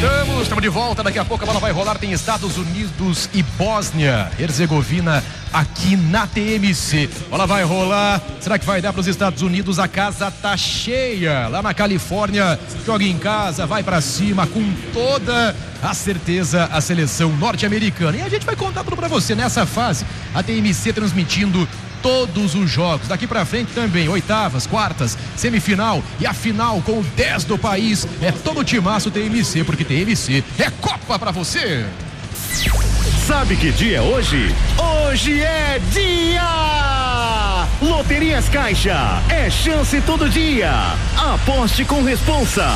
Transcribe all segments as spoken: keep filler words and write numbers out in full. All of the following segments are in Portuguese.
Voltamos, estamos de volta. Daqui a pouco a bola vai rolar. Tem Estados Unidos e Bósnia Herzegovina aqui na T M C. Bola vai rolar. Será que vai dar para os Estados Unidos? A casa tá cheia. Lá na Califórnia, joga em casa, vai para cima com toda a certeza a seleção norte-americana. E a gente vai contar tudo para você nessa fase. A T M C transmitindo todos os jogos. Daqui pra frente também, oitavas, quartas, semifinal e a final com o dez do país. É todo o timaço T M C, porque T M C é Copa pra você. Sabe que dia é hoje? Hoje é dia! Loterias Caixa, é chance todo dia. Aposte com responsa.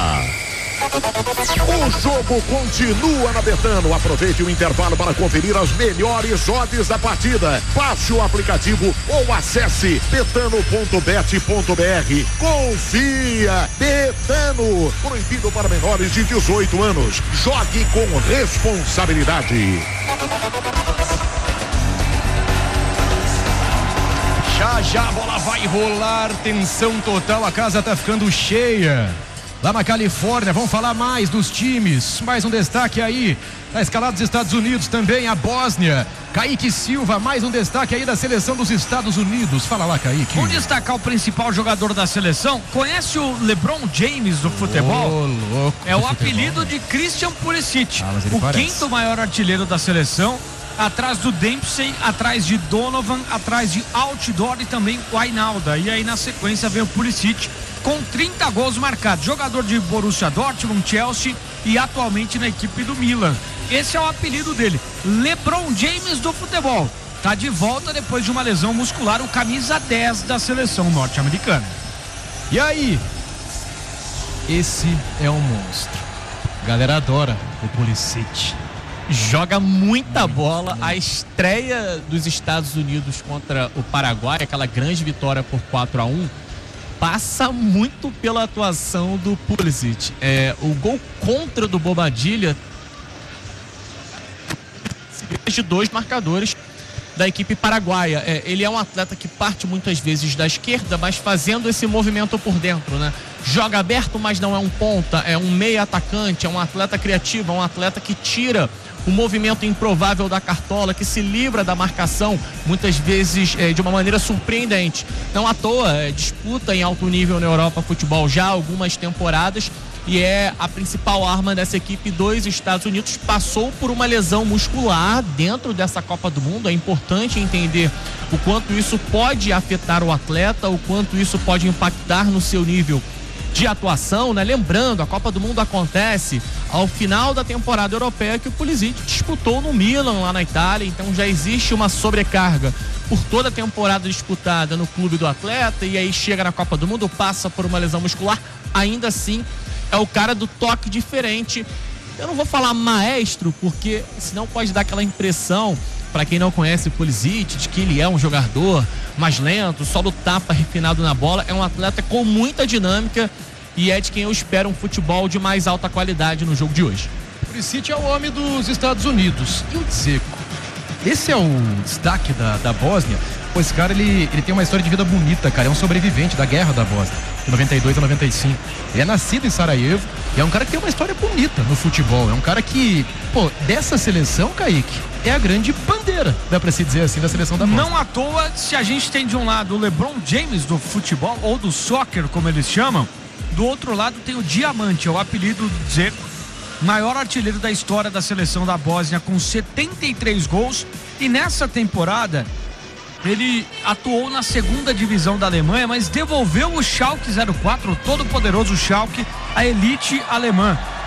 O jogo continua na Betano. Aproveite o intervalo para conferir as melhores odds da partida. Baixe o aplicativo ou acesse betano ponto bet ponto br. Confia, Betano. Proibido para menores de dezoito anos. Jogue com responsabilidade. Já já a bola vai rolar, tensão total, a casa tá ficando cheia. Lá na Califórnia, vamos falar mais dos times. Mais um destaque aí na escalada dos Estados Unidos, também a Bósnia. Kaique Silva, mais um destaque aí da seleção dos Estados Unidos. Fala lá, Kaique. Vamos destacar o principal jogador da seleção. Conhece o LeBron James do futebol? Oh, louco. É o futebol. Apelido de Christian Pulisic, ah, o o parece. quinto maior artilheiro da seleção. Atrás do Dempsey, atrás de Donovan, atrás de Altidor e também o Wijnaldum. E aí na sequência vem o Pulisic com trinta gols marcados. Jogador de Borussia Dortmund, Chelsea e atualmente na equipe do Milan. Esse é o apelido dele, LeBron James do futebol. Tá de volta depois de uma lesão muscular, o camisa dez da seleção norte-americana. E aí? Esse é um monstro. A galera adora o Pulisic. Joga muita bola. A estreia dos Estados Unidos contra o Paraguai, aquela grande vitória por quatro a um, passa muito pela atuação do Pulisic. É, o gol contra do Bobadilla de dois marcadores da equipe paraguaia. É, ele é um atleta que parte muitas vezes da esquerda, mas fazendo esse movimento por dentro, né? Joga aberto, mas não é um ponta, é um meia atacante, é um atleta criativo, é um atleta que tira o movimento improvável da cartola, que se livra da marcação, muitas vezes é, de uma maneira surpreendente. Não à toa, é, disputa em alto nível na Europa futebol já há algumas temporadas e é a principal arma dessa equipe dos Estados Unidos. Passou por uma lesão muscular dentro dessa Copa do Mundo. É importante entender o quanto isso pode afetar o atleta, o quanto isso pode impactar no seu nível de atuação, né? Lembrando, a Copa do Mundo acontece ao final da temporada europeia que o Pulisic disputou no Milan, lá na Itália, então já existe uma sobrecarga por toda a temporada disputada no clube do atleta, e aí chega na Copa do Mundo, passa por uma lesão muscular, ainda assim é o cara do toque diferente. Eu não vou falar maestro, porque senão pode dar aquela impressão, para quem não conhece o Pulisic, de que ele é um jogador mais lento, só do tapa refinado na bola. É um atleta com muita dinâmica e é de quem eu espero um futebol de mais alta qualidade no jogo de hoje. O Pulisic é o homem dos Estados Unidos. E o Dzeko? Esse é o destaque da, da Bósnia. Pô, esse cara, ele, ele tem uma história de vida bonita, cara. É um sobrevivente da guerra da Bósnia, de noventa e dois a noventa e cinco. Ele é nascido em Sarajevo e é um cara que tem uma história bonita no futebol. É um cara que, pô, dessa seleção, Kaique, é a grande bandeira, dá pra se dizer assim, da seleção da Bósnia. Não à toa, se a gente tem de um lado o LeBron James do futebol, ou do soccer, como eles chamam, do outro lado tem o Diamante, é o apelido do Dzeko, maior artilheiro da história da seleção da Bósnia, com setenta e três gols. E nessa temporada ele atuou na segunda divisão da Alemanha, mas devolveu o Schalke zero quatro, o todo poderoso Schalke, a elite alemã.